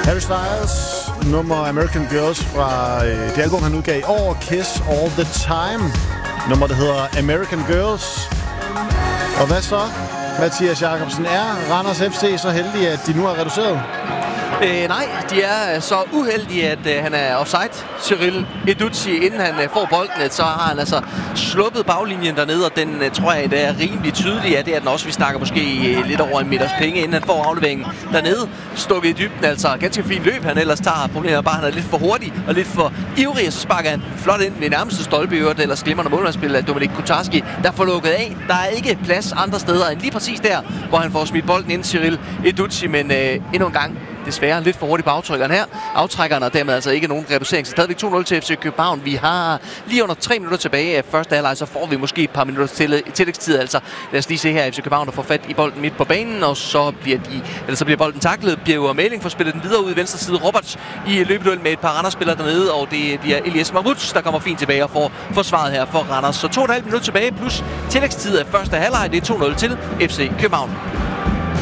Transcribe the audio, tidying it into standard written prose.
Harry Styles, nummer American Girls fra det album, han udgav i år, Kiss All The Time. Nummer, der hedder American Girls. Og hvad så, Mathias Jacobsen? Er Randers FC så heldige, at de nu har reduceret? Nej, de er så uheldige, at han er offside, Cyril Edouzi. Inden han får bolden, så har han altså sluppet baglinjen dernede, og den tror jeg, det er rimelig tydelig. Ja, det er den også. Vi snakker måske lidt over en meters penge, inden han får afleveringen dernede. Stukket i dybden, altså ganske fint løb, han ellers tager. Problemet er bare, at han er lidt for hurtig og lidt for ivrig, og så sparker han flot ind ved nærmeste stolpe i øvrigt, ellers glimrende målmandsspil af Dominik Kutarski, der får lukket af. Der er ikke plads andre steder end lige præcis der, hvor han får smidt bolden ind, Cyril Edouzi, men endnu en gang desværre lidt for hurtigt på aftrykkeren her. Aftrækkeren og dermed altså ikke nogen reducering. Så stadigvæk 2-0 til FC København. Vi har lige under 3 minutter tilbage af første halvleg, så får vi måske et par minutter til tillægstid. Altså lad os lige se her, FC København der får fat i bolden midt på banen, og så bliver bolden taklet. Bjerg Maling får spillet den videre ud i venstre side. Roberts i løbeduel med et par Randers-spillere dernede, og det bliver Elias Mahmoud, der kommer fint tilbage og får forsvaret her for Randers. Så 2,5 minutter tilbage plus tillægstid af første halvleg. Det er 2-0 til FC København.